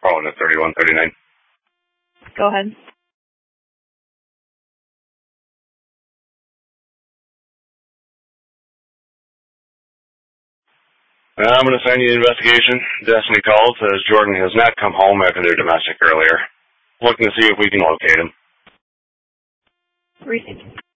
Calling at 3139. Go ahead. I'm going to sign you the investigation. Destiny called, says Jordan has not come home after their domestic earlier. Looking to see if we can locate him. Received.